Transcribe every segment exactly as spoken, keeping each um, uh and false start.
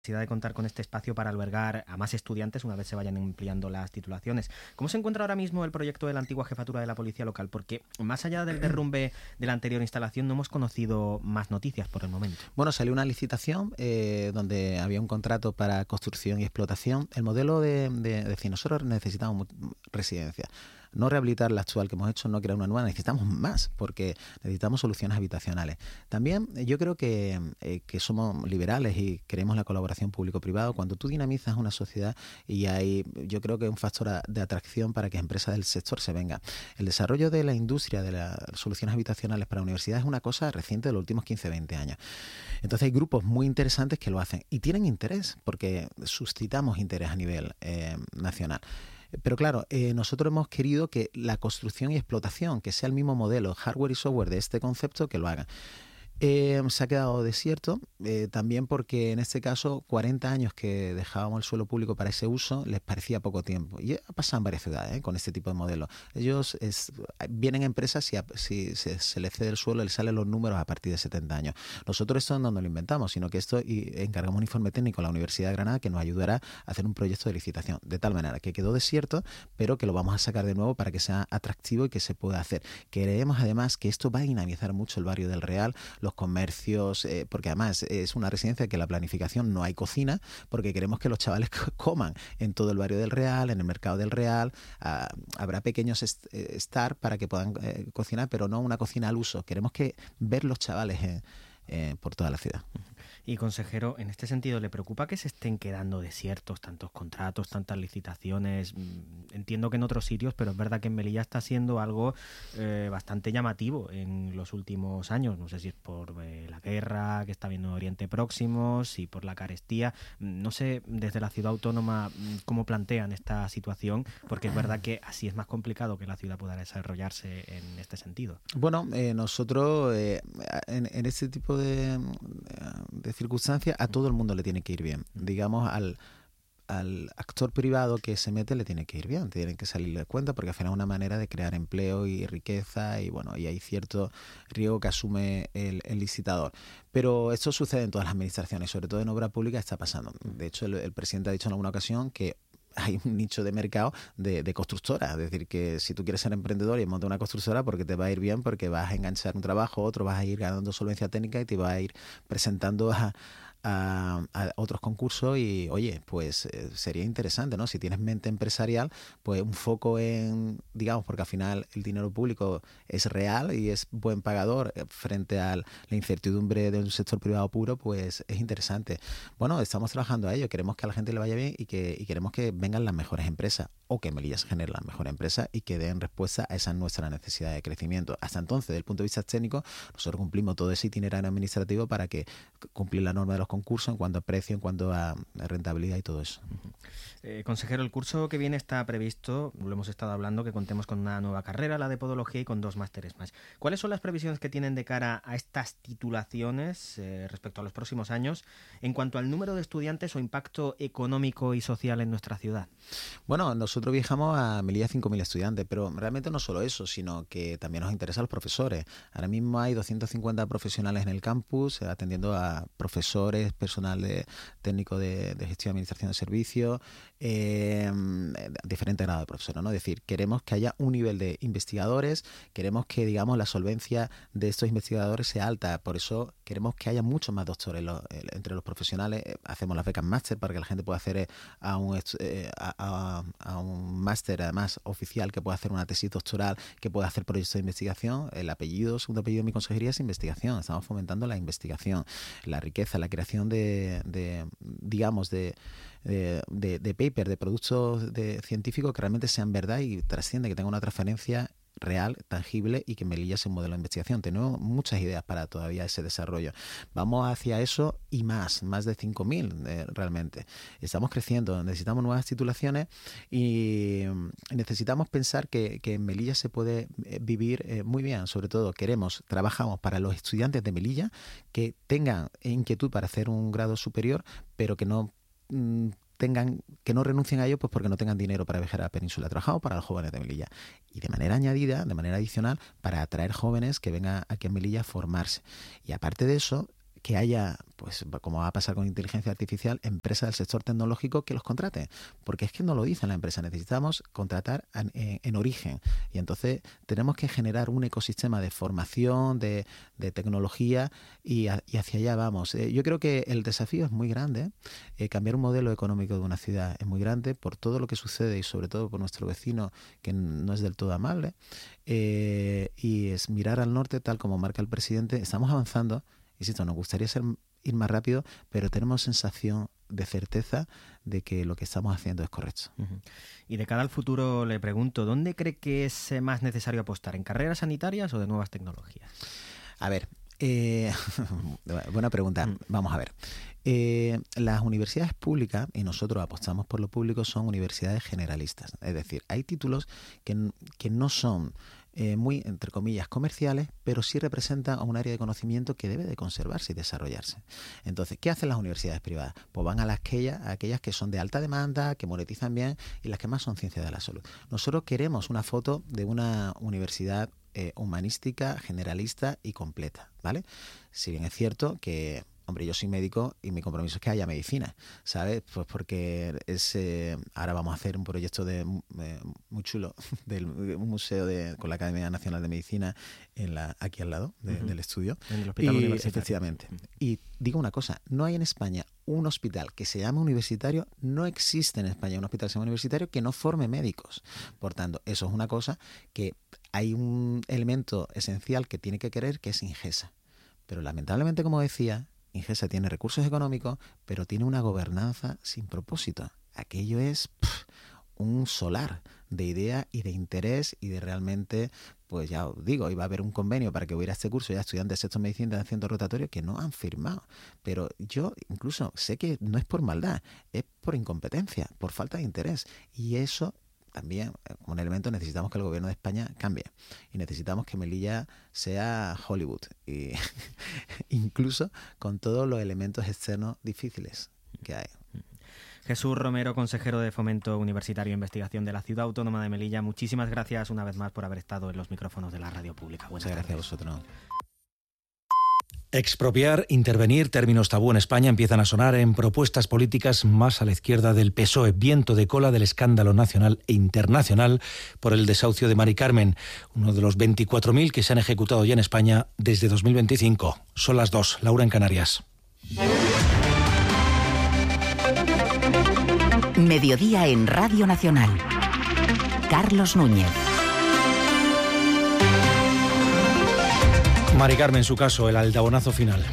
de contar con este espacio para albergar a más estudiantes una vez se vayan ampliando las titulaciones. ¿Cómo se encuentra ahora mismo el proyecto de la antigua jefatura de la policía local? Porque más allá del derrumbe de la anterior instalación no hemos conocido más noticias por el momento. Bueno, salió una licitación eh, donde había un contrato para construcción y explotación. El modelo de, de, de decir, nosotros necesitamos residencias. No rehabilitar la actual que hemos hecho, no crear una nueva, necesitamos más, porque necesitamos soluciones habitacionales. También yo creo que, eh, que somos liberales y queremos la colaboración público-privado. Cuando tú dinamizas una sociedad y hay, yo creo que es un factor de atracción para que empresas del sector se vengan. El desarrollo de la industria de las soluciones habitacionales para universidades es una cosa reciente de los últimos quince a veinte años. Entonces hay grupos muy interesantes que lo hacen y tienen interés, porque suscitamos interés a nivel eh, nacional. Pero claro, eh, nosotros hemos querido que la construcción y explotación, que sea el mismo modelo, hardware y software de este concepto, que lo hagan. Eh, se ha quedado desierto, eh, también porque en este caso cuarenta años que dejábamos el suelo público para ese uso les parecía poco tiempo. Y ha pasado en varias ciudades eh, con este tipo de modelos. Ellos es, vienen a empresas y a, si se, se les cede el suelo, les salen los números a partir de setenta años. Nosotros esto no nos lo inventamos, sino que esto y encargamos un informe técnico a la Universidad de Granada que nos ayudará a hacer un proyecto de licitación, de tal manera que quedó desierto, pero que lo vamos a sacar de nuevo para que sea atractivo y que se pueda hacer. Creemos además que esto va a dinamizar mucho el barrio del Real, los comercios, eh, porque además es una residencia que la planificación no hay cocina, porque queremos que los chavales coman en todo el barrio del Real, en el mercado del Real. Ah, habrá pequeños est estar para que puedan eh, cocinar, pero no una cocina al uso. Queremos que ver los chavales eh, eh, por toda la ciudad. Y consejero, en este sentido, ¿le preocupa que se estén quedando desiertos tantos contratos, tantas licitaciones? Entiendo que en otros sitios, pero es verdad que en Melilla está siendo algo eh, bastante llamativo en los últimos años. No sé si es por eh, la guerra que está habiendo en Oriente Próximo, si por la carestía. No sé desde la ciudad autónoma cómo plantean esta situación, porque es verdad que así es más complicado que la ciudad pueda desarrollarse en este sentido. Bueno, eh, nosotros eh, en, en este tipo de, de circunstancias a todo el mundo le tiene que ir bien. Digamos, al, al actor privado que se mete le tiene que ir bien, tienen que salir de cuenta, porque al final es una manera de crear empleo y riqueza y bueno, y hay cierto riesgo que asume el, el licitador. Pero esto sucede en todas las administraciones, sobre todo en obra pública está pasando. De hecho, el, el presidente ha dicho en alguna ocasión que hay un nicho de mercado de, de constructoras, es decir, que si tú quieres ser emprendedor y montar una constructora, porque te va a ir bien, porque vas a enganchar un trabajo, otro vas a ir ganando solvencia técnica y te va a ir presentando a, a, a otros concursos y, oye, pues eh, sería interesante, ¿no? Si tienes mente empresarial, pues un foco en, digamos, porque al final el dinero público es real y es buen pagador frente a la incertidumbre de un sector privado puro, pues es interesante. Bueno, estamos trabajando a ello, queremos que a la gente le vaya bien y que y queremos que vengan las mejores empresas o que Melilla se genere las mejores empresas y que den respuesta a esa nuestra necesidad de crecimiento. Hasta entonces, desde el punto de vista técnico, nosotros cumplimos todo ese itinerario administrativo para que cumplir la norma de los concursos en cuanto a precio, en cuanto a rentabilidad y todo eso. Eh, consejero, el curso que viene está previsto, lo hemos estado hablando, que contemos con una nueva carrera, la de podología, y con dos másteres más. ¿Cuáles son las previsiones que tienen de cara a estas titulaciones eh, respecto a los próximos años en cuanto al número de estudiantes o impacto económico y social en nuestra ciudad? Bueno, nosotros viajamos a Melilla cinco mil estudiantes, pero realmente no solo eso, sino que también nos interesan los profesores. Ahora mismo hay doscientos cincuenta profesionales en el campus, atendiendo a profesores, personal de, técnico de, de gestión y administración de servicios, eh, diferentes grados de profesores, ¿no? Es decir, queremos que haya un nivel de investigadores, queremos que, digamos, la solvencia de estos investigadores sea alta, por eso queremos que haya muchos más doctores los, entre los profesionales. Hacemos las becas máster para que la gente pueda hacer a un, a, a, a un máster, además, oficial, que pueda hacer una tesis doctoral, que pueda hacer proyectos de investigación. El apellido, segundo apellido de mi consejería es investigación. Estamos fomentando la investigación, la riqueza, la creación de, de digamos, de De, de, de paper, de productos de científicos que realmente sean verdad y trasciende, que tenga una transferencia real, tangible y que Melilla sea un modelo de investigación. Tenemos muchas ideas para todavía ese desarrollo. Vamos hacia eso y más, más de cinco mil eh, realmente. Estamos creciendo, necesitamos nuevas titulaciones y necesitamos pensar que, que en Melilla se puede vivir eh, muy bien. Sobre todo queremos, trabajamos para los estudiantes de Melilla que tengan inquietud para hacer un grado superior, pero que no tengan, que no renuncien a ello pues porque no tengan dinero para viajar a la península. Trabajamos para los jóvenes de Melilla y de manera añadida, de manera adicional, para atraer jóvenes que vengan aquí a Melilla a formarse. Y aparte de eso, que haya, pues como va a pasar con inteligencia artificial, empresas del sector tecnológico que los contraten, porque es que no lo dice la empresa, necesitamos contratar en, en, en origen, y entonces tenemos que generar un ecosistema de formación, de, de tecnología, y, a, y hacia allá vamos. Eh, yo creo que el desafío es muy grande, eh, cambiar un modelo económico de una ciudad es muy grande por todo lo que sucede y sobre todo por nuestro vecino, que no es del todo amable, eh, y es mirar al norte tal como marca el presidente. Estamos avanzando, insisto, nos gustaría ser, ir más rápido, pero tenemos sensación de certeza de que lo que estamos haciendo es correcto. Uh-huh. Y de cara al futuro le pregunto, ¿dónde cree que es más necesario apostar? ¿En carreras sanitarias o de nuevas tecnologías? A ver, eh, buena pregunta. Mm. Vamos a ver. Eh, las universidades públicas, y nosotros apostamos por lo público, son universidades generalistas. Es decir, hay títulos que, que no son eh, muy, entre comillas, comerciales, pero sí representan un área de conocimiento que debe de conservarse y desarrollarse. Entonces, ¿qué hacen las universidades privadas? Pues van a, las que, a aquellas que son de alta demanda, que monetizan bien y las que más son ciencias de la salud. Nosotros queremos una foto de una universidad eh, humanística, generalista y completa, ¿vale? Si bien es cierto que... Hombre, yo soy médico y mi compromiso es que haya medicina, ¿sabes? Pues porque es, eh, ahora vamos a hacer un proyecto de, eh, muy chulo, del un museo de, con la Academia Nacional de Medicina en la, aquí al lado de, uh-huh. del estudio. En el hospital y, universitario. Efectivamente. Uh-huh. Y digo una cosa, no hay en España un hospital que se llame universitario, no existe en España un hospital que se llame universitario que no forme médicos. Por tanto, eso es una cosa que hay un elemento esencial que tiene que querer, que es Ingesa. Pero lamentablemente, como decía, Ingesa tiene recursos económicos, pero tiene una gobernanza sin propósito. Aquello es pff, un solar de idea y de interés y de realmente, pues ya os digo, iba a haber un convenio para que hubiera este curso, ya estudiantes de sexto medicina de centro rotatorio que no han firmado. Pero yo incluso sé que no es por maldad, es por incompetencia, por falta de interés. Y eso... También, como un elemento, necesitamos que el gobierno de España cambie y necesitamos que Melilla sea Hollywood, y incluso con todos los elementos externos difíciles que hay. Jesús Romero, consejero de Fomento Universitario e Investigación de la Ciudad Autónoma de Melilla, muchísimas gracias una vez más por haber estado en los micrófonos de la radio pública. Buenas Muchas tardes. Gracias a vosotros. Expropiar, intervenir, términos tabú en España empiezan a sonar en propuestas políticas más a la izquierda del P S O E, viento de cola del escándalo nacional e internacional por el desahucio de Mari Carmen, uno de los veinticuatro mil que se han ejecutado ya en España desde dos mil veinticinco. Son las dos, Laura en Canarias. Mediodía en Radio Nacional. Carlos Núñez. Mari Carmen, su caso, el aldabonazo final.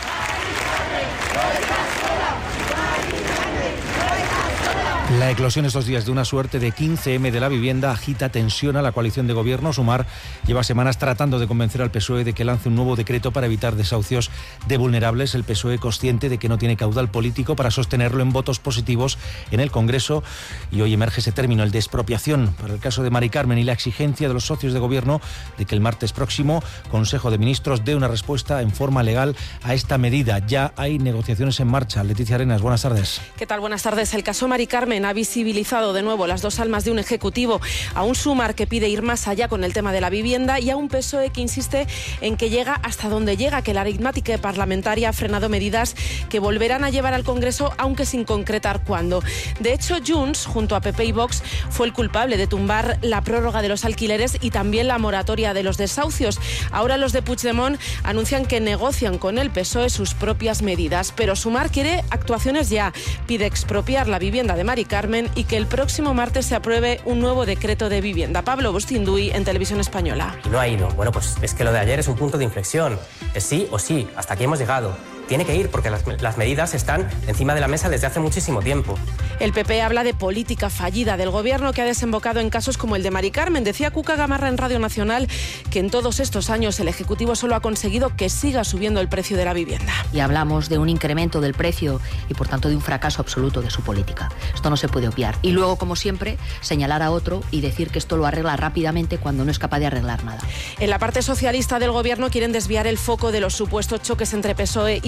La eclosión estos días de una suerte de quince eme de la vivienda agita, tensiona la coalición de gobierno. Sumar lleva semanas tratando de convencer al P S O E de que lance un nuevo decreto para evitar desahucios de vulnerables. El P S O E, consciente de que no tiene caudal político para sostenerlo en votos positivos en el Congreso. Y hoy emerge ese término, el de expropiación, para el caso de Mari Carmen, y la exigencia de los socios de gobierno de que el martes próximo Consejo de Ministros dé una respuesta en forma legal a esta medida. Ya hay negociaciones en marcha. Leticia Arenas, buenas tardes. ¿Qué tal? Buenas tardes. El caso Mari Carmen ha visibilizado de nuevo las dos almas de un ejecutivo, a un Sumar que pide ir más allá con el tema de la vivienda y a un P S O E que insiste en que llega hasta donde llega, que la aritmética parlamentaria ha frenado medidas que volverán a llevar al Congreso, aunque sin concretar cuándo. De hecho, Junts, junto a P P y Vox, fue el culpable de tumbar la prórroga de los alquileres y también la moratoria de los desahucios. Ahora los de Puigdemont anuncian que negocian con el P S O E sus propias medidas, pero Sumar quiere actuaciones ya. Pide expropiar la vivienda de Mari Carmen y que el próximo martes se apruebe un nuevo decreto de vivienda. Pablo Bustinduy, en Televisión Española. Y no ha ido. Bueno, pues es que lo de ayer es un punto de inflexión. Es sí o sí, hasta aquí hemos llegado. Tiene que ir porque las, las medidas están encima de la mesa desde hace muchísimo tiempo. El P P habla de política fallida del gobierno que ha desembocado en casos como el de Mari Carmen. Decía Cuca Gamarra en Radio Nacional que en todos estos años el Ejecutivo solo ha conseguido que siga subiendo el precio de la vivienda. Y hablamos de un incremento del precio y por tanto de un fracaso absoluto de su política. Esto no se puede obviar. Y luego, como siempre, señalar a otro y decir que esto lo arregla rápidamente cuando no es capaz de arreglar nada. En la parte socialista del gobierno quieren desviar el foco de los supuestos choques entre P S O E y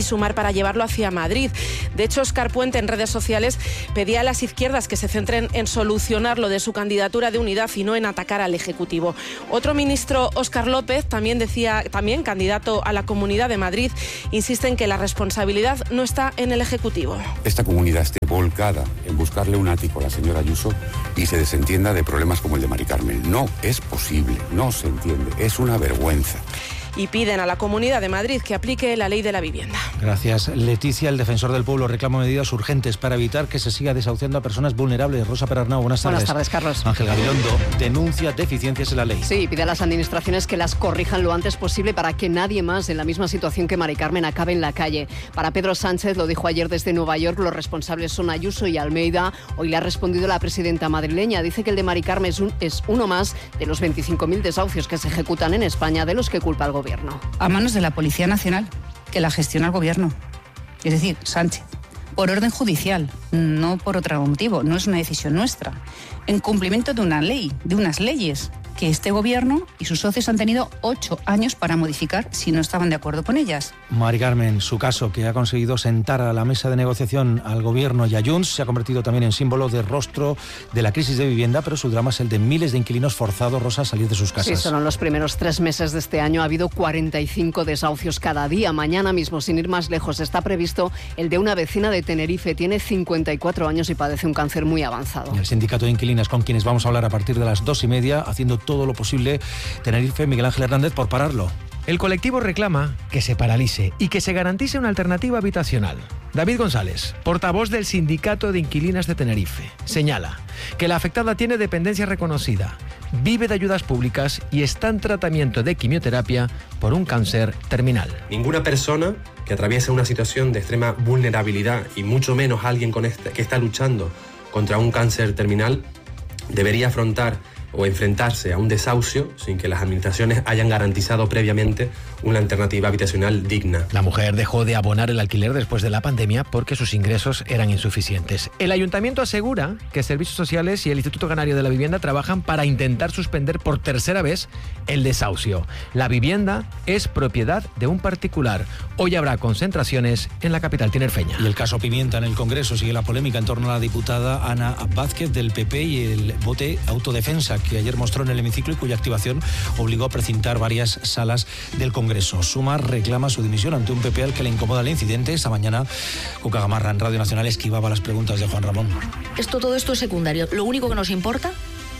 Sumar para llevarlo hacia Madrid. De hecho, Óscar Puente en redes sociales pedía a las izquierdas que se centren en solucionar lo de su candidatura de unidad y no en atacar al Ejecutivo. Otro ministro, Óscar López, también decía, también candidato a la Comunidad de Madrid, insiste en que la responsabilidad no está en el Ejecutivo. Esta comunidad esté volcada en buscarle un ático a la señora Ayuso y se desentienda de problemas como el de Mari Carmen. No es posible, no se entiende, es una vergüenza. Y piden a la Comunidad de Madrid que aplique la ley de la vivienda. Gracias, Leticia. El defensor del pueblo reclama medidas urgentes para evitar que se siga desahuciando a personas vulnerables. Rosa Perarnau, buenas tardes. Buenas tardes, Carlos. Ángel Gabilondo denuncia deficiencias en la ley. Sí, pide a las administraciones que las corrijan lo antes posible para que nadie más en la misma situación que Mari Carmen acabe en la calle. Para Pedro Sánchez, lo dijo ayer desde Nueva York, los responsables son Ayuso y Almeida. Hoy le ha respondido la presidenta madrileña. Dice que el de Mari Carmen es, un, es uno más de los veinticinco mil desahucios que se ejecutan en España, de los que culpa el gobierno. A manos de la Policía Nacional, que la gestiona el gobierno, es decir, Sánchez, por orden judicial, no por otro motivo, no es una decisión nuestra, en cumplimiento de una ley, de unas leyes que este gobierno y sus socios han tenido ocho años para modificar si no estaban de acuerdo con ellas. Mari Carmen, su caso, que ha conseguido sentar a la mesa de negociación al gobierno y a Junts, se ha convertido también en símbolo de rostro de la crisis de vivienda, pero su drama es el de miles de inquilinos forzados, Rosa, a salir de sus casas. Sí, solo en los primeros tres meses de este año ha habido cuarenta y cinco desahucios cada día. Mañana mismo, sin ir más lejos, está previsto el de una vecina de Tenerife. Tiene cincuenta y cuatro años y padece un cáncer muy avanzado. Y el sindicato de inquilinas, con quienes vamos a hablar a partir de las dos y media, haciendo todo lo posible, Tenerife, Miguel Ángel Hernández, por pararlo. El colectivo reclama que se paralice y que se garantice una alternativa habitacional. David González, portavoz del Sindicato de Inquilinas de Tenerife, señala que la afectada tiene dependencia reconocida, vive de ayudas públicas y está en tratamiento de quimioterapia por un cáncer terminal. Ninguna persona que atraviesa una situación de extrema vulnerabilidad, y mucho menos alguien con este, que está luchando contra un cáncer terminal, debería afrontar o enfrentarse a un desahucio sin que las administraciones hayan garantizado previamente una alternativa habitacional digna. La mujer dejó de abonar el alquiler después de la pandemia porque sus ingresos eran insuficientes. El ayuntamiento asegura que Servicios Sociales y el Instituto Canario de la Vivienda trabajan para intentar suspender por tercera vez el desahucio. La vivienda es propiedad de un particular. Hoy habrá concentraciones en la capital tinerfeña. Y el caso Pimienta en el Congreso sigue la polémica en torno a la diputada Ana Vázquez del P P y el bote autodefensa que ayer mostró en el hemiciclo y cuya activación obligó a precintar varias salas del Congreso. Sumar reclama su dimisión ante un P P al que le incomoda el incidente. Esta mañana, Cuca Gamarra en Radio Nacional esquivaba las preguntas de Juan Ramón. Esto, todo esto es secundario. Lo único que nos importa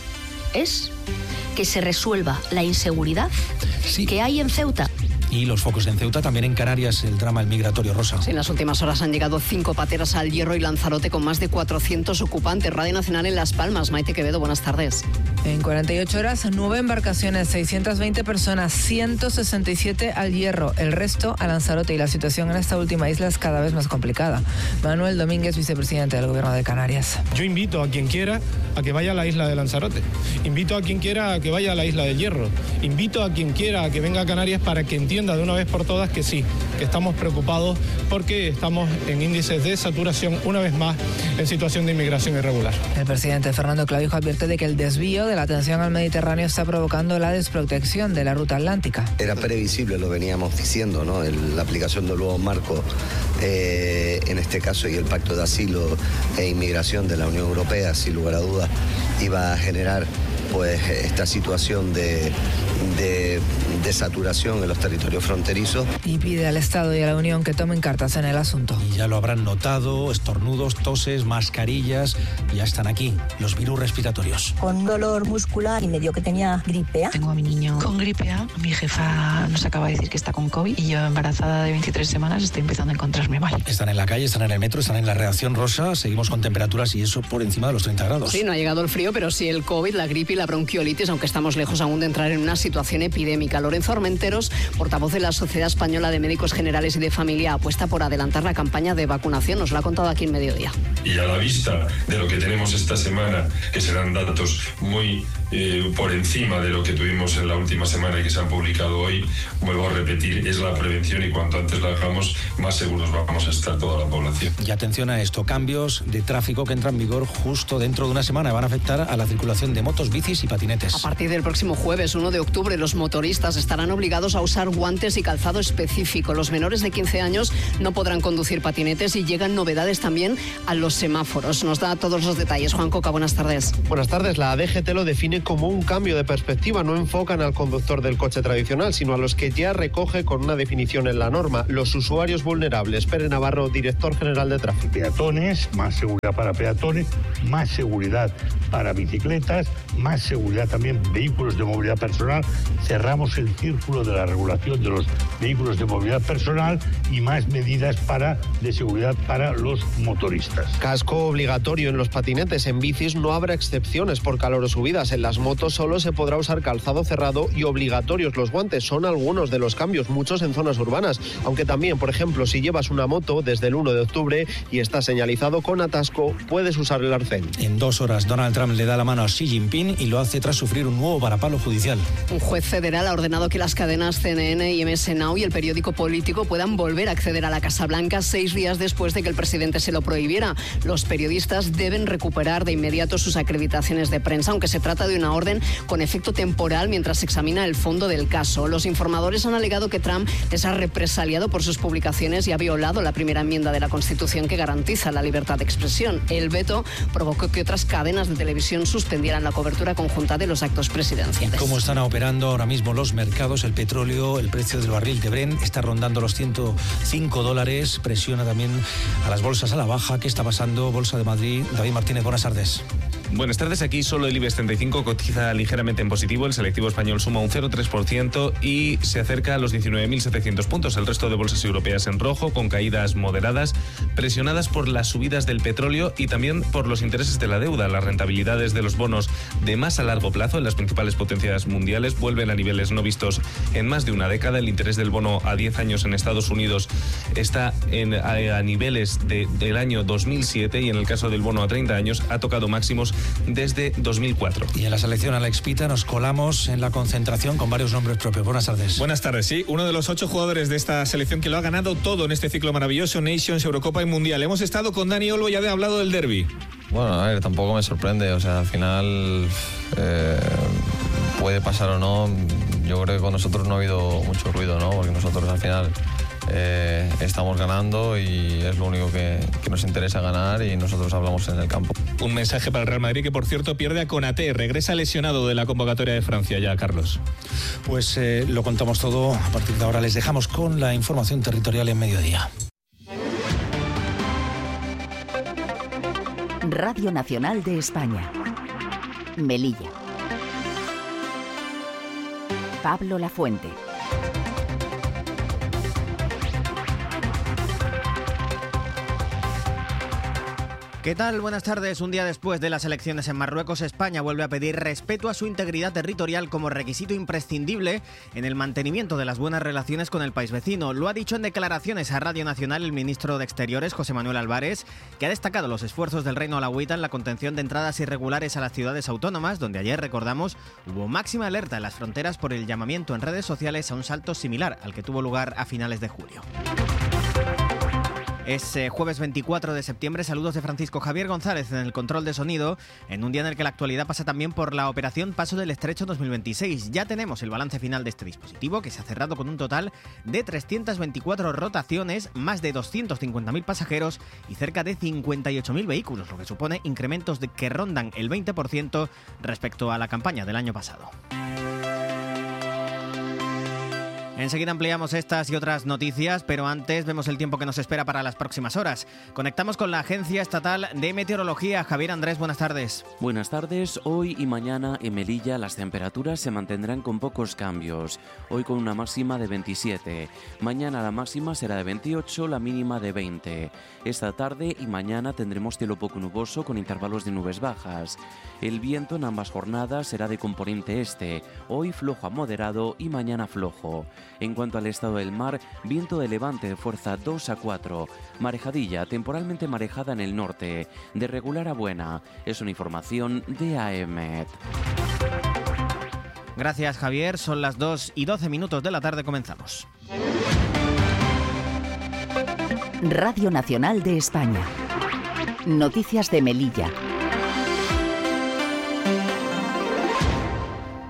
es que se resuelva la inseguridad sí. que hay en Ceuta. Y los focos en Ceuta, también en Canarias, el drama del migratorio, Rosa. Sí, en las últimas horas han llegado cinco pateras al Hierro y Lanzarote con más de cuatrocientos ocupantes. Radio Nacional en Las Palmas. Maite Quevedo, buenas tardes. En cuarenta y ocho horas, nueve embarcaciones, seiscientas veinte personas, ciento sesenta y siete al Hierro, el resto a Lanzarote, y la situación en esta última isla es cada vez más complicada. Manuel Domínguez, vicepresidente del Gobierno de Canarias. Yo invito a quien quiera a que vaya a la isla de Lanzarote. Invito a quien quiera a que vaya a la isla del Hierro. Invito a quien quiera a que venga a Canarias para que entienda de una vez por todas que sí, que estamos preocupados porque estamos en índices de saturación, una vez más, en situación de inmigración irregular. El presidente Fernando Clavijo advierte de que el desvío de la atención al Mediterráneo está provocando la desprotección de la ruta atlántica. Era previsible, lo veníamos diciendo, ¿no? El, la aplicación del nuevo marco, eh, en este caso, y el Pacto de Asilo e Inmigración de la Unión Europea, sin lugar a dudas, iba a generar pues esta situación de, de, de saturación en los territorios fronterizos. Y pide al Estado y a la Unión que tomen cartas en el asunto. Y ya lo habrán notado, estornudos, toses, mascarillas, ya están aquí los virus respiratorios. Con dolor muscular y me dio que tenía gripe A. Tengo a mi niño con gripe A, mi jefa nos acaba de decir que está con COVID y yo, embarazada de veintitrés semanas, estoy empezando a encontrarme mal. Están en la calle, están en el metro, están en la redacción, Rosa, seguimos con temperaturas y eso por encima de los treinta grados. Sí, no ha llegado el frío, pero sí el COVID, la gripe y la bronquiolitis, aunque estamos lejos aún de entrar en una situación epidémica. Lorenzo Armenteros, portavoz de la Sociedad Española de Médicos Generales y de Familia, apuesta por adelantar la campaña de vacunación. Nos lo ha contado aquí en Mediodía. Y a la vista de lo que tenemos esta semana, que serán datos muy eh, por encima de lo que tuvimos en la última semana y que se han publicado hoy, vuelvo a repetir, es la prevención, y cuanto antes la hagamos, más seguros vamos a estar toda la población. Y atención a esto, cambios de tráfico que entran en vigor justo dentro de una semana van a afectar a la circulación de motos, bicis bicis y patinetes. A partir del próximo jueves, uno de octubre, los motoristas estarán obligados a usar guantes y calzado específico. Los menores de quince años no podrán conducir patinetes y llegan novedades también a los semáforos. Nos da todos los detalles. Juan Coca, buenas tardes. Buenas tardes. La D G T lo define como un cambio de perspectiva. No enfocan al conductor del coche tradicional, sino a los que ya recoge con una definición en la norma: los usuarios vulnerables. Pere Navarro, director general de tráfico. Peatones, más seguridad para peatones, más seguridad para bicicletas, más seguridad también vehículos de movilidad personal. Cerramos el círculo de la regulación de los vehículos de movilidad personal y más medidas para de seguridad para los motoristas. Casco obligatorio en los patinetes. En bicis no habrá excepciones por calor o subidas. En las motos solo se podrá usar calzado cerrado y obligatorios los guantes. Son algunos de los cambios, muchos en zonas urbanas. Aunque también, por ejemplo, si llevas una moto desde el uno de octubre y está señalizado con atasco, puedes usar el arcén. En dos horas, Donald Trump le da la mano a Xi Jinping y lo hace tras sufrir un nuevo varapalo judicial. Un juez federal ha ordenado que las cadenas C N N y M S Now y el periódico político puedan volver a acceder a la Casa Blanca seis días después de que el presidente se lo prohibiera. Los periodistas deben recuperar de inmediato sus acreditaciones de prensa, aunque se trata de una orden con efecto temporal mientras se examina el fondo del caso. Los informadores han alegado que Trump les ha represaliado por sus publicaciones y ha violado la primera enmienda de la Constitución que garantiza la libertad de expresión. El veto provocó que otras cadenas de televisión suspendieran la cobertura conjunta de los actos presidenciales. ¿Cómo están operando ahora mismo los mercados? El petróleo, el precio del barril de Brent está rondando los ciento cinco dólares, presiona también a las bolsas a la baja. ¿Qué está pasando? Bolsa de Madrid, David Martínez, buenas tardes. Buenas tardes, aquí solo el IBEX treinta y cinco cotiza ligeramente en positivo, el selectivo español suma un cero coma tres por ciento y se acerca a los diecinueve mil setecientos puntos. El resto de bolsas europeas en rojo, con caídas moderadas, presionadas por las subidas del petróleo y también por los intereses de la deuda. Las rentabilidades de los bonos de más a largo plazo en las principales potencias mundiales vuelven a niveles no vistos en más de una década. El interés del bono a diez años en Estados Unidos está en, a, a niveles de, del año dos mil siete y en el caso del bono a treinta años ha tocado máximos desde dos mil cuatro. Y en la selección Alex Pita nos colamos en la concentración con varios nombres propios. Buenas tardes. Buenas tardes, sí. Uno de los ocho jugadores de esta selección que lo ha ganado todo en este ciclo maravilloso, Nations, Eurocopa y Mundial. Hemos estado con Dani Olmo y ya ha hablado del derbi. Bueno, a ver, tampoco me sorprende. O sea, al final eh, puede pasar o no. Yo creo que con nosotros no ha habido mucho ruido, ¿no? Porque nosotros al final eh, estamos ganando y es lo único que, que nos interesa ganar y nosotros hablamos en el campo. Un mensaje para el Real Madrid que, por cierto, pierde a Konaté. Regresa lesionado de la convocatoria de Francia ya, Carlos. Pues eh, lo contamos todo. A partir de ahora les dejamos con la información territorial en mediodía. Radio Nacional de España. Melilla. Pablo Lafuente. ¿Qué tal? Buenas tardes. Un día después de las elecciones en Marruecos, España vuelve a pedir respeto a su integridad territorial como requisito imprescindible en el mantenimiento de las buenas relaciones con el país vecino. Lo ha dicho en declaraciones a Radio Nacional el ministro de Exteriores, José Manuel Álvarez, que ha destacado los esfuerzos del Reino Alauita en la contención de entradas irregulares a las ciudades autónomas, donde ayer, recordamos, hubo máxima alerta en las fronteras por el llamamiento en redes sociales a un salto similar al que tuvo lugar a finales de julio. Es eh, jueves veinticuatro de septiembre. Saludos de Francisco Javier González en el control de sonido, en un día en el que la actualidad pasa también por la operación Paso del Estrecho dos mil veintiséis. Ya tenemos el balance final de este dispositivo, que se ha cerrado con un total de trescientas veinticuatro rotaciones, más de doscientos cincuenta mil pasajeros y cerca de cincuenta y ocho mil vehículos, lo que supone incrementos de que rondan el veinte por ciento respecto a la campaña del año pasado. Enseguida ampliamos estas y otras noticias, pero antes vemos el tiempo que nos espera para las próximas horas. Conectamos con la Agencia Estatal de Meteorología. Javier Andrés, buenas tardes. Buenas tardes. Hoy y mañana en Melilla las temperaturas se mantendrán con pocos cambios. Hoy con una máxima de veintisiete. Mañana la máxima será de veintiocho, la mínima de veinte. Esta tarde y mañana tendremos cielo poco nuboso con intervalos de nubes bajas. El viento en ambas jornadas será de componente este. Hoy flojo a moderado y mañana flojo. En cuanto al estado del mar, viento de levante de fuerza dos a cuatro, marejadilla temporalmente marejada en el norte, de regular a buena. Es una información de AEMET. Gracias, Javier. Son las dos y doce minutos de la tarde. Comenzamos. Radio Nacional de España. Noticias de Melilla.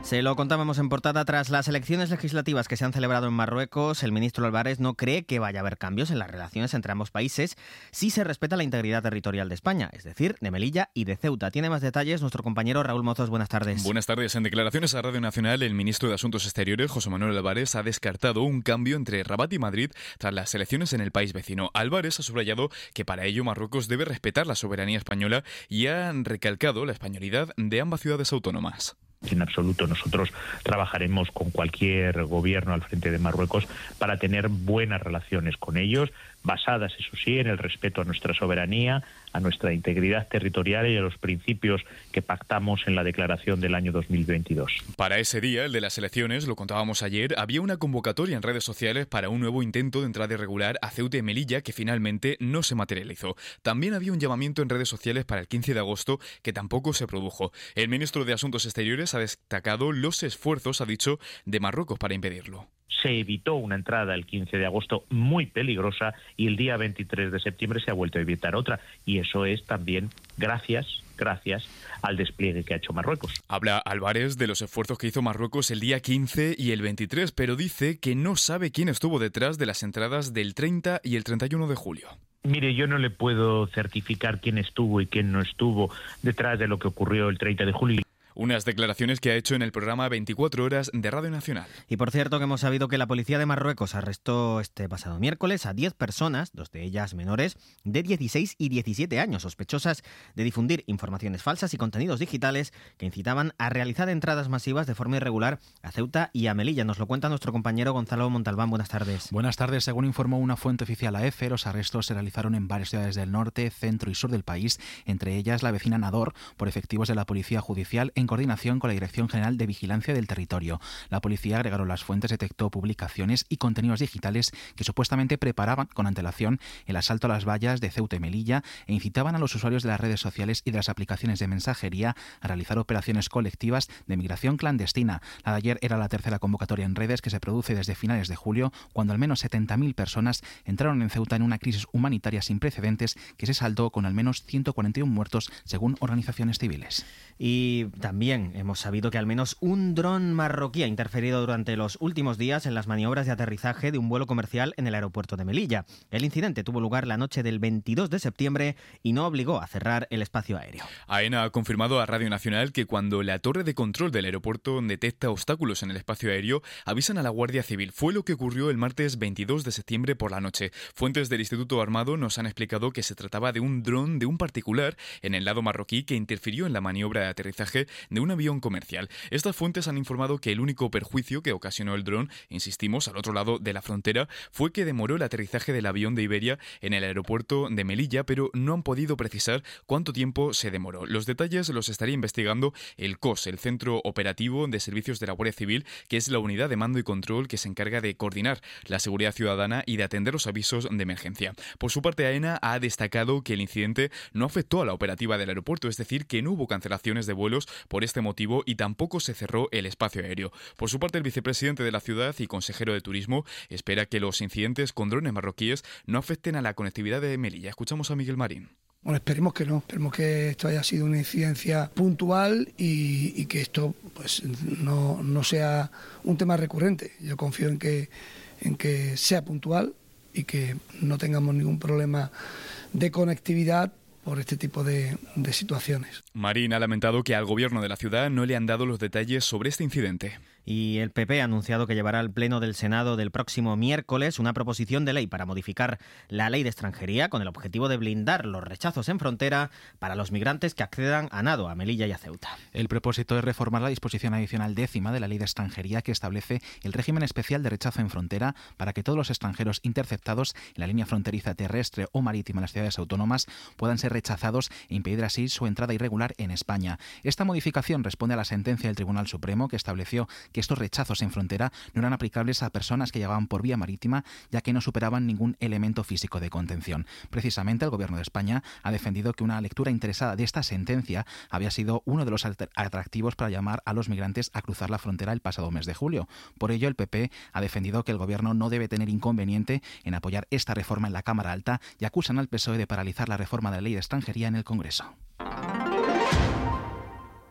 Se lo contábamos en portada. Tras las elecciones legislativas que se han celebrado en Marruecos, el ministro Álvarez no cree que vaya a haber cambios en las relaciones entre ambos países si se respeta la integridad territorial de España, es decir, de Melilla y de Ceuta. Tiene más detalles nuestro compañero Raúl Mozos. Buenas tardes. Buenas tardes. En declaraciones a Radio Nacional, el ministro de Asuntos Exteriores, José Manuel Álvarez, ha descartado un cambio entre Rabat y Madrid tras las elecciones en el país vecino. Álvarez ha subrayado que para ello Marruecos debe respetar la soberanía española y ha recalcado la españolidad de ambas ciudades autónomas. En absoluto, nosotros trabajaremos con cualquier gobierno al frente de Marruecos para tener buenas relaciones con ellos, basadas, eso sí, en el respeto a nuestra soberanía, a nuestra integridad territorial y a los principios que pactamos en la declaración del año dos mil veintidós. Para ese día, el de las elecciones, lo contábamos ayer, había una convocatoria en redes sociales para un nuevo intento de entrada irregular a Ceuta y Melilla que finalmente no se materializó. También había un llamamiento en redes sociales para el quince de agosto que tampoco se produjo. El ministro de Asuntos Exteriores ha destacado los esfuerzos, ha dicho, de Marruecos para impedirlo. Se evitó una entrada el quince de agosto muy peligrosa y el día veintitrés de septiembre se ha vuelto a evitar otra. Y eso es también gracias, gracias al despliegue que ha hecho Marruecos. Habla Álvarez de los esfuerzos que hizo Marruecos el día quince y el veintitrés, pero dice que no sabe quién estuvo detrás de las entradas del treinta y el treinta y uno de julio. Mire, yo no le puedo certificar quién estuvo y quién no estuvo detrás de lo que ocurrió el treinta de julio. Unas declaraciones que ha hecho en el programa veinticuatro horas de Radio Nacional. Y por cierto que hemos sabido que la policía de Marruecos arrestó este pasado miércoles a diez personas, dos de ellas menores, de dieciséis y diecisiete años, sospechosas de difundir informaciones falsas y contenidos digitales que incitaban a realizar entradas masivas de forma irregular a Ceuta y a Melilla. Nos lo cuenta nuestro compañero Gonzalo Montalbán. Buenas tardes. Buenas tardes. Según informó una fuente oficial a EFE, los arrestos se realizaron en varias ciudades del norte, centro y sur del país, entre ellas la vecina Nador, por efectivos de la Policía Judicial en coordinación con la Dirección General de Vigilancia del Territorio. La policía, agregaron las fuentes, detectó publicaciones y contenidos digitales que supuestamente preparaban con antelación el asalto a las vallas de Ceuta y Melilla e incitaban a los usuarios de las redes sociales y de las aplicaciones de mensajería a realizar operaciones colectivas de migración clandestina. La de ayer era la tercera convocatoria en redes que se produce desde finales de julio, cuando al menos setenta mil personas entraron en Ceuta en una crisis humanitaria sin precedentes que se saldó con al menos ciento cuarenta y uno muertos, según organizaciones civiles. Y también hemos sabido que al menos un dron marroquí ha interferido durante los últimos días en las maniobras de aterrizaje de un vuelo comercial en el aeropuerto de Melilla. El incidente tuvo lugar la noche del veintidós de septiembre y no obligó a cerrar el espacio aéreo. AENA ha confirmado a Radio Nacional que cuando la torre de control del aeropuerto detecta obstáculos en el espacio aéreo, avisan a la Guardia Civil. Fue lo que ocurrió el martes veintidós de septiembre por la noche. Fuentes del Instituto Armado nos han explicado que se trataba de un dron de un particular en el lado marroquí que interfirió en la maniobra de aterrizaje de un avión comercial. Estas fuentes han informado que el único perjuicio que ocasionó el dron, insistimos, al otro lado de la frontera, fue que demoró el aterrizaje del avión de Iberia en el aeropuerto de Melilla, pero no han podido precisar cuánto tiempo se demoró. Los detalles los estaría investigando el C O S, el Centro Operativo de Servicios de la Guardia Civil, que es la unidad de mando y control que se encarga de coordinar la seguridad ciudadana y de atender los avisos de emergencia. Por su parte, AENA ha destacado que el incidente no afectó a la operativa del aeropuerto, es decir, que no hubo cancelaciones de vuelos por este motivo y tampoco se cerró el espacio aéreo. Por su parte, el vicepresidente de la ciudad y consejero de Turismo espera que los incidentes con drones marroquíes no afecten a la conectividad de Melilla. Escuchamos a Miguel Marín. Bueno, esperemos que no, esperemos que esto haya sido una incidencia puntual y, y que esto pues no, no sea un tema recurrente. Yo confío en que, en que sea puntual y que no tengamos ningún problema de conectividad por este tipo de, de situaciones. Marín ha lamentado que al gobierno de la ciudad no le han dado los detalles sobre este incidente. Y el P P ha anunciado que llevará al Pleno del Senado del próximo miércoles una proposición de ley para modificar la ley de extranjería con el objetivo de blindar los rechazos en frontera para los migrantes que accedan a nado, a Melilla y a Ceuta. El propósito es reformar la disposición adicional décima de la ley de extranjería que establece el régimen especial de rechazo en frontera para que todos los extranjeros interceptados en la línea fronteriza terrestre o marítima en las ciudades autónomas puedan ser rechazados e impedir así su entrada irregular en España. Esta modificación responde a la sentencia del Tribunal Supremo que estableció que estos rechazos en frontera no eran aplicables a personas que llegaban por vía marítima, ya que no superaban ningún elemento físico de contención. Precisamente el Gobierno de España ha defendido que una lectura interesada de esta sentencia había sido uno de los atractivos para llamar a los migrantes a cruzar la frontera el pasado mes de julio. Por ello, el P P ha defendido que el Gobierno no debe tener inconveniente en apoyar esta reforma en la Cámara Alta y acusan al P S O E de paralizar la reforma de la ley de extranjería en el Congreso.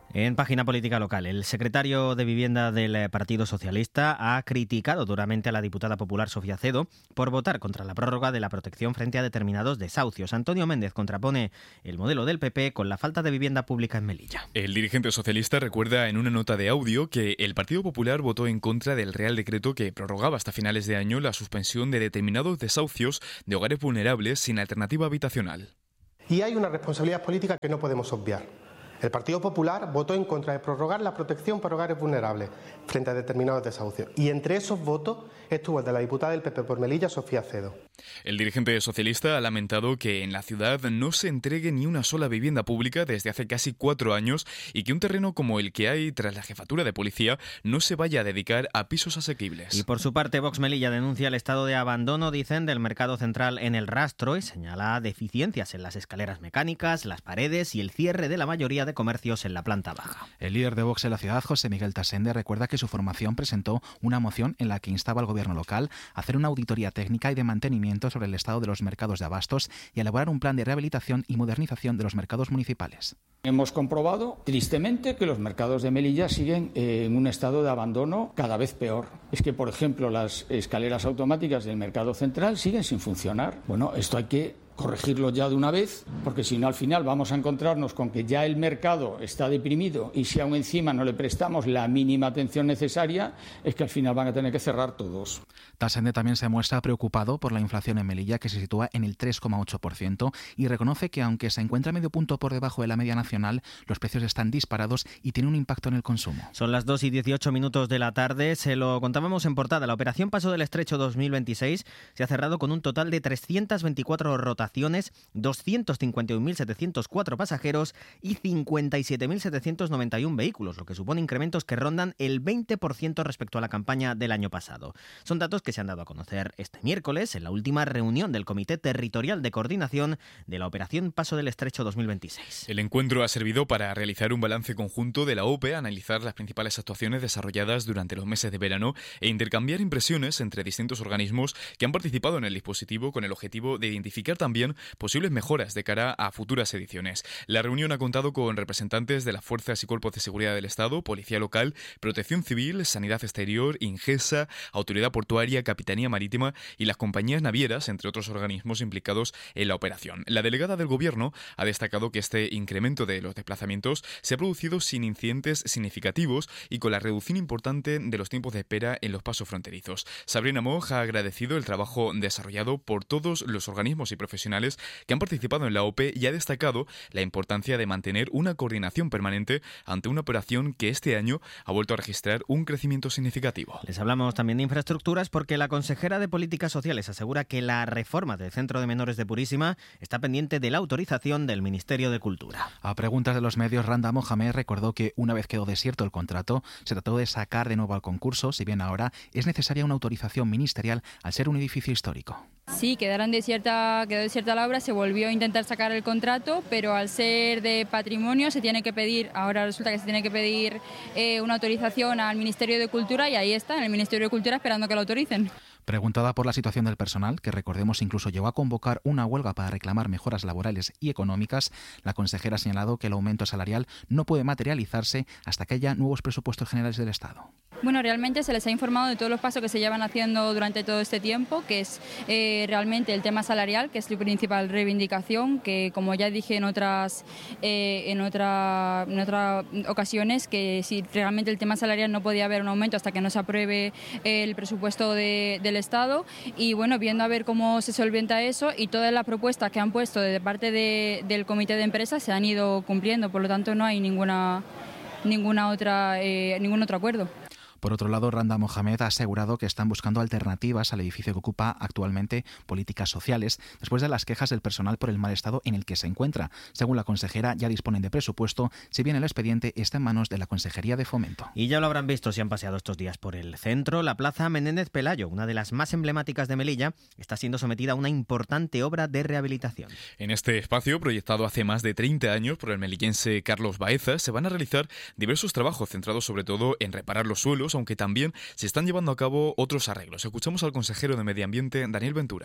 En página política local, el secretario de Vivienda del Partido Socialista ha criticado duramente a la diputada popular Sofía Cedo por votar contra la prórroga de la protección frente a determinados desahucios. Antonio Méndez contrapone el modelo del P P con la falta de vivienda pública en Melilla. El dirigente socialista recuerda en una nota de audio que el Partido Popular votó en contra del Real Decreto que prorrogaba hasta finales de año la suspensión de determinados desahucios de hogares vulnerables sin alternativa habitacional. Y hay una responsabilidad política que no podemos obviar. El Partido Popular votó en contra de prorrogar la protección para hogares vulnerables frente a determinados desahucios. Y entre esos votos estuvo el de la diputada del P P por Melilla, Sofía Cedo. El dirigente socialista ha lamentado que en la ciudad no se entregue ni una sola vivienda pública desde hace casi cuatro años y que un terreno como el que hay tras la jefatura de policía no se vaya a dedicar a pisos asequibles. Y por su parte, Vox Melilla denuncia el estado de abandono, dicen, del mercado central en El Rastro y señala deficiencias en las escaleras mecánicas, las paredes y el cierre de la mayoría de comercios en la planta baja. El líder de Vox en la ciudad, José Miguel Tasende, recuerda que su formación presentó una moción en la que instaba al gobierno local a hacer una auditoría técnica y de mantenimiento sobre el estado de los mercados de abastos y elaborar un plan de rehabilitación y modernización de los mercados municipales. Hemos comprobado, tristemente, que los mercados de Melilla siguen eh, en un estado de abandono cada vez peor. Es que, por ejemplo, las escaleras automáticas del mercado central siguen sin funcionar. Bueno, esto hay que corregirlo ya de una vez, porque si no al final vamos a encontrarnos con que ya el mercado está deprimido y si aún encima no le prestamos la mínima atención necesaria, es que al final van a tener que cerrar todos. Tasende también se muestra preocupado por la inflación en Melilla, que se sitúa en el tres coma ocho por ciento, y reconoce que aunque se encuentra medio punto por debajo de la media nacional, los precios están disparados y tiene un impacto en el consumo. Son las dos y dieciocho minutos de la tarde, se lo contábamos en portada. La operación Paso del Estrecho dos mil veintiséis se ha cerrado con un total de trescientas veinticuatro rotaciones, doscientos cincuenta y un mil setecientos cuatro pasajeros y cincuenta y siete mil setecientos noventa y uno vehículos, lo que supone incrementos que rondan el veinte por ciento respecto a la campaña del año pasado. Son datos que se han dado a conocer este miércoles en la última reunión del Comité Territorial de Coordinación de la Operación Paso del Estrecho dos mil veintiséis. El encuentro ha servido para realizar un balance conjunto de la O P E, analizar las principales actuaciones desarrolladas durante los meses de verano e intercambiar impresiones entre distintos organismos que han participado en el dispositivo con el objetivo de identificar también posibles mejoras de cara a futuras ediciones. La reunión ha contado con representantes de las fuerzas y cuerpos de seguridad del Estado, Policía Local, Protección Civil, Sanidad Exterior, Ingesa, Autoridad Portuaria, Capitanía Marítima y las compañías navieras, entre otros organismos implicados en la operación. La delegada del Gobierno ha destacado que este incremento de los desplazamientos se ha producido sin incidentes significativos y con la reducción importante de los tiempos de espera en los pasos fronterizos. Sabrina Moj ha agradecido el trabajo desarrollado por todos los organismos y profesionales que han participado en la O P E y ha destacado la importancia de mantener una coordinación permanente ante una operación que este año ha vuelto a registrar un crecimiento significativo. Les hablamos también de infraestructuras porque la consejera de Políticas Sociales asegura que la reforma del Centro de Menores de Purísima está pendiente de la autorización del Ministerio de Cultura. A preguntas de los medios, Randa Mohamed recordó que una vez quedó desierto el contrato, se trató de sacar de nuevo al concurso, si bien ahora es necesaria una autorización ministerial al ser un edificio histórico. Sí, quedaron desierta, quedó desierta la obra, se volvió a intentar sacar el contrato, pero al ser de patrimonio se tiene que pedir, ahora resulta que se tiene que pedir eh, una autorización al Ministerio de Cultura y ahí está, en el Ministerio de Cultura esperando que lo autoricen. Preguntada por la situación del personal, que recordemos incluso llegó a convocar una huelga para reclamar mejoras laborales y económicas, la consejera ha señalado que el aumento salarial no puede materializarse hasta que haya nuevos presupuestos generales del Estado. Bueno, realmente se les ha informado de todos los pasos que se llevan haciendo durante todo este tiempo, que es eh, realmente el tema salarial, que es su principal reivindicación, que como ya dije en otras, eh, en, otra, en otras ocasiones, que si realmente el tema salarial no podía haber un aumento hasta que no se apruebe el presupuesto de, del Estado. Y bueno, viendo a ver cómo se solventa eso y todas las propuestas que han puesto de parte de, del comité de empresa se han ido cumpliendo, por lo tanto no hay ninguna, ninguna otra, eh, ningún otro acuerdo. Por otro lado, Randa Mohamed ha asegurado que están buscando alternativas al edificio que ocupa actualmente Políticas Sociales, después de las quejas del personal por el mal estado en el que se encuentra. Según la consejera, ya disponen de presupuesto, si bien el expediente está en manos de la Consejería de Fomento. Y ya lo habrán visto si han paseado estos días por el centro. La Plaza Menéndez Pelayo, una de las más emblemáticas de Melilla, está siendo sometida a una importante obra de rehabilitación. En este espacio, proyectado hace más de treinta años por el melillense Carlos Baeza, se van a realizar diversos trabajos centrados sobre todo en reparar los suelos, aunque también se están llevando a cabo otros arreglos. Escuchamos al consejero de Medio Ambiente, Daniel Ventura.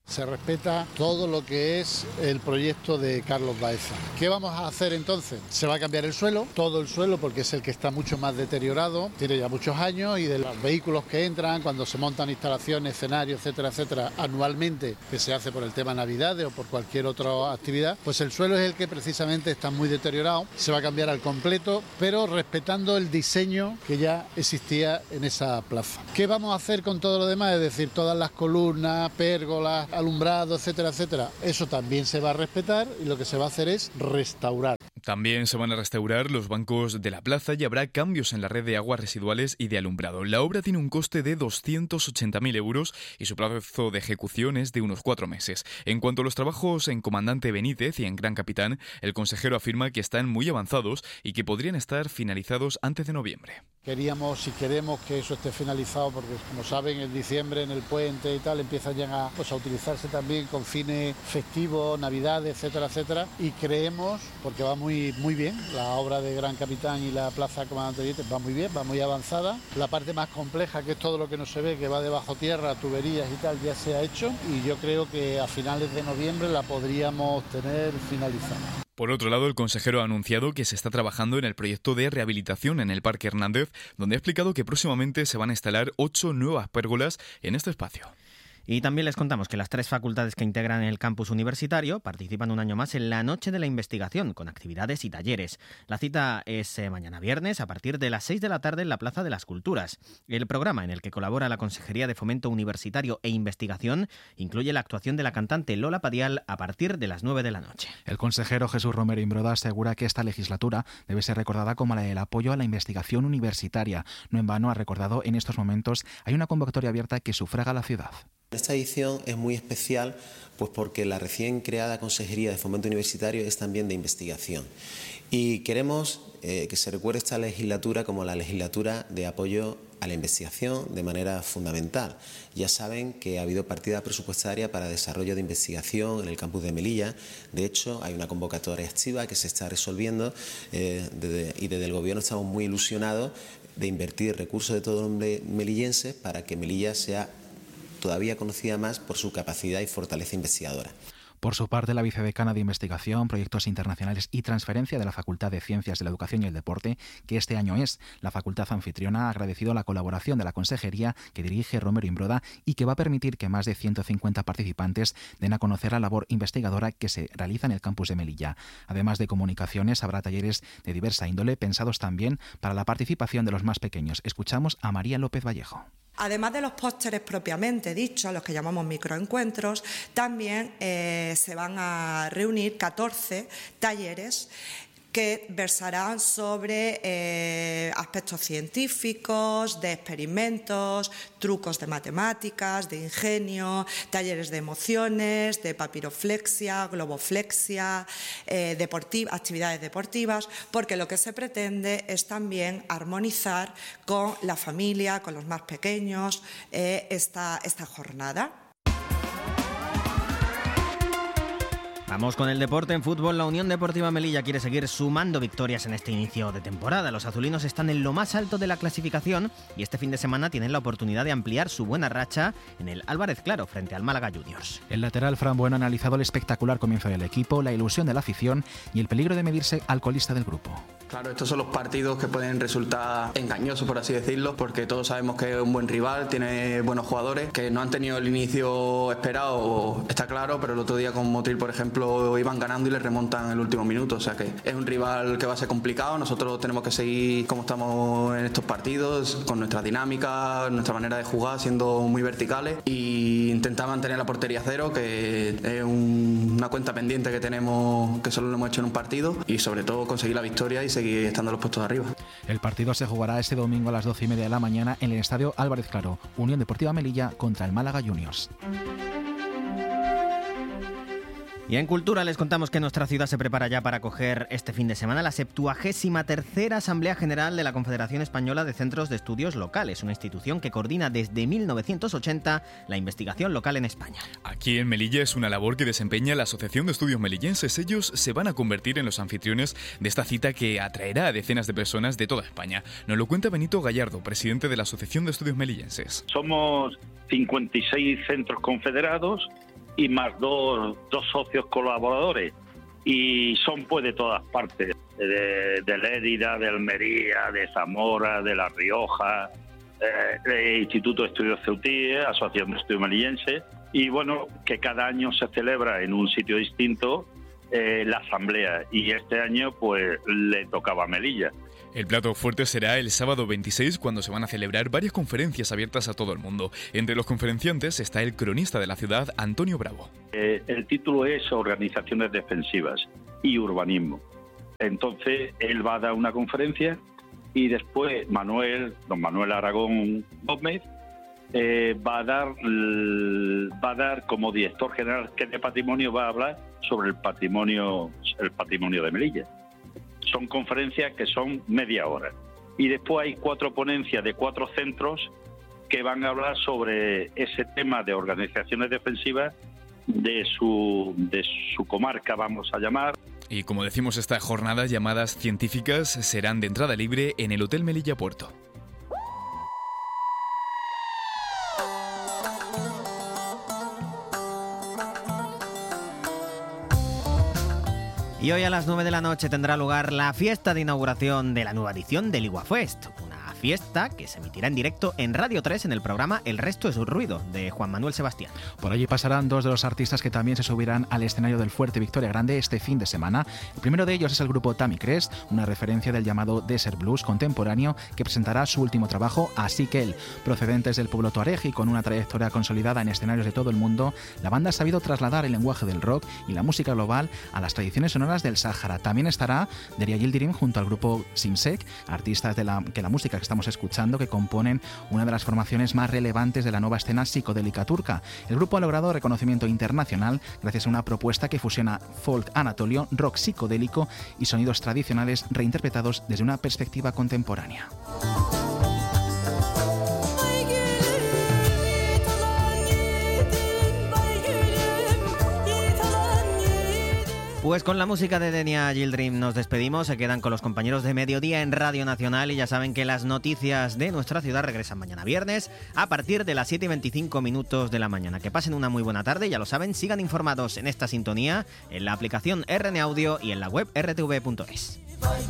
Se respeta todo lo que es el proyecto de Carlos Baeza. ¿Qué vamos a hacer entonces? Se va a cambiar el suelo, todo el suelo, porque es el que está mucho más deteriorado, tiene ya muchos años, y de los vehículos que entran, cuando se montan instalaciones, escenarios, etcétera, etcétera, anualmente, que se hace por el tema Navidades o por cualquier otra actividad, pues el suelo es el que precisamente está muy deteriorado. Se va a cambiar al completo, pero respetando el diseño que ya existía en esa plaza. ¿Qué vamos a hacer con todo lo demás? Es decir, todas las columnas, pérgolas, alumbrado, etcétera, etcétera. Eso también se va a respetar y lo que se va a hacer es restaurar. También se van a restaurar los bancos de la plaza y habrá cambios en la red de aguas residuales y de alumbrado. La obra tiene un coste de doscientos ochenta mil euros y su plazo de ejecución es de unos cuatro meses. En cuanto a los trabajos en Comandante Benítez y en Gran Capitán, el consejero afirma que están muy avanzados y que podrían estar finalizados antes de noviembre. Queríamos y queremos que eso esté finalizado porque, como saben, en diciembre, en el puente y tal, empiezan ya a, pues, a utilizarse también con fines festivos, navidades, etcétera, etcétera. Y creemos, porque va muy, muy bien, la obra de Gran Capitán y la Plaza Comandante Benítez va muy bien, va muy avanzada. La parte más compleja, que es todo lo que no se ve, que va debajo tierra, tuberías y tal, ya se ha hecho. Y yo creo que a finales de noviembre la podríamos tener finalizada. Por otro lado, el consejero ha anunciado que se está trabajando en el proyecto de rehabilitación en el Parque Hernández, donde ha explicado que próximamente se van a instalar ocho nuevas pérgolas en este espacio. Y también les contamos que las tres facultades que integran el campus universitario participan un año más en la Noche de la Investigación, con actividades y talleres. La cita es eh, mañana viernes a partir de las seis de la tarde en la Plaza de las Culturas. El programa, en el que colabora la Consejería de Fomento Universitario e Investigación, incluye la actuación de la cantante Lola Padial a partir de las nueve de la noche. El consejero Jesús Romero Imbroda asegura que esta legislatura debe ser recordada como la del apoyo a la investigación universitaria. No en vano ha recordado en estos momentos hay una convocatoria abierta que sufraga la ciudad. Esta edición es muy especial pues porque la recién creada Consejería de Fomento Universitario es también de investigación y queremos eh, que se recuerde esta legislatura como la legislatura de apoyo a la investigación de manera fundamental. Ya saben que ha habido partida presupuestaria para desarrollo de investigación en el campus de Melilla. De hecho, hay una convocatoria activa que se está resolviendo eh, desde, y desde el Gobierno estamos muy ilusionados de invertir recursos de todos los melillenses para que Melilla sea todavía conocida más por su capacidad y fortaleza investigadora. Por su parte, la vicedecana de Investigación, Proyectos Internacionales y Transferencia de la Facultad de Ciencias de la Educación y el Deporte, que este año es la facultad anfitriona, ha agradecido la colaboración de la consejería que dirige Romero Imbroda y que va a permitir que más de ciento cincuenta participantes den a conocer la labor investigadora que se realiza en el campus de Melilla. Además de comunicaciones, habrá talleres de diversa índole pensados también para la participación de los más pequeños. Escuchamos a María López Vallejo. Además de los pósteres propiamente dichos, los que llamamos microencuentros, también eh, se van a reunir catorce talleres que versarán sobre eh, aspectos científicos, de experimentos, trucos de matemáticas, de ingenio, talleres de emociones, de papiroflexia, globoflexia, eh, deportiva, actividades deportivas, porque lo que se pretende es también armonizar con la familia, con los más pequeños, eh, esta, esta jornada. Vamos con el deporte. En fútbol, la Unión Deportiva Melilla quiere seguir sumando victorias en este inicio de temporada. Los azulinos están en lo más alto de la clasificación y este fin de semana tienen la oportunidad de ampliar su buena racha en el Álvarez Claro frente al Málaga Juniors. El lateral Fran Bueno ha analizado el espectacular comienzo del equipo, la ilusión de la afición y el peligro de medirse al colista del grupo. Claro, estos son los partidos que pueden resultar engañosos, por así decirlo, porque todos sabemos que es un buen rival, tiene buenos jugadores, que no han tenido el inicio esperado, está claro, pero el otro día con Motril, por ejemplo, iban ganando y les remontan en el último minuto, o sea que es un rival que va a ser complicado. Nosotros tenemos que seguir como estamos en estos partidos, con nuestra dinámica, nuestra manera de jugar, siendo muy verticales e intentar mantener la portería cero, que es un, una cuenta pendiente que tenemos, que solo lo hemos hecho en un partido, y sobre todo conseguir la victoria y seguir estando en los puestos de arriba. El partido se jugará este domingo a las doce y media de la mañana en el estadio Álvarez Claro, Unión Deportiva Melilla contra el Málaga Juniors. Y en Cultura les contamos que nuestra ciudad se prepara ya para acoger este fin de semana la septuagésima tercera Asamblea General de la Confederación Española de Centros de Estudios Locales, una institución que coordina desde mil novecientos ochenta la investigación local en España. Aquí en Melilla es una labor que desempeña la Asociación de Estudios Melillenses. Ellos se van a convertir en los anfitriones de esta cita que atraerá a decenas de personas de toda España. Nos lo cuenta Benito Gallardo, presidente de la Asociación de Estudios Melillenses. Somos cincuenta y seis centros confederados y más dos, dos socios colaboradores. Y son pues de todas partes, de, de Lérida, de Almería, de Zamora, de La Rioja, eh, de Instituto de Estudios Ceutíes, Asociación de Estudios Melillenses, y bueno, que cada año se celebra en un sitio distinto eh, la asamblea, y este año pues le tocaba a Melilla. El plato fuerte será el sábado veintiséis, cuando se van a celebrar varias conferencias abiertas a todo el mundo. Entre los conferenciantes está el cronista de la ciudad, Antonio Bravo. Eh, el título es Organizaciones Defensivas y Urbanismo. Entonces, él va a dar una conferencia y después Manuel, don Manuel Aragón Gómez, eh, va a dar va a dar como director general de patrimonio, va a hablar sobre el patrimonio, el patrimonio de Melilla. Son conferencias que son media hora. Y después hay cuatro ponencias de cuatro centros que van a hablar sobre ese tema de organizaciones defensivas de su, de su comarca, vamos a llamar. Y como decimos, estas jornadas llamadas científicas serán de entrada libre en el Hotel Melilla Puerto. Y hoy a las nueve de la noche tendrá lugar la fiesta de inauguración de la nueva edición del Iguafest, una fiesta que se emitirá en directo en Radio tres en el programa El resto es un ruido, de Juan Manuel Sebastián. Por allí pasarán dos de los artistas que también se subirán al escenario del Fuerte Victoria Grande este fin de semana. El primero de ellos es el grupo Tammy Crest, una referencia del llamado Desert Blues contemporáneo, que presentará su último trabajo, Así que él. Procedentes del pueblo tuareg y con una trayectoria consolidada en escenarios de todo el mundo, la banda ha sabido trasladar el lenguaje del rock y la música global a las tradiciones sonoras del Sáhara. También estará Derya Yildirim junto al grupo Simsek, artistas de la, que la música que estamos escuchando, que componen una de las formaciones más relevantes de la nueva escena psicodélica turca. El grupo ha logrado reconocimiento internacional gracias a una propuesta que fusiona folk anatolio, rock psicodélico y sonidos tradicionales reinterpretados desde una perspectiva contemporánea. Pues con la música de Derya Yildirim nos despedimos. Se quedan con los compañeros de Mediodía en Radio Nacional y ya saben que las noticias de nuestra ciudad regresan mañana viernes a partir de las siete y veinticinco minutos de la mañana. Que pasen una muy buena tarde, ya lo saben, sigan informados en esta sintonía, en la aplicación R N Audio y en la web r t v punto es.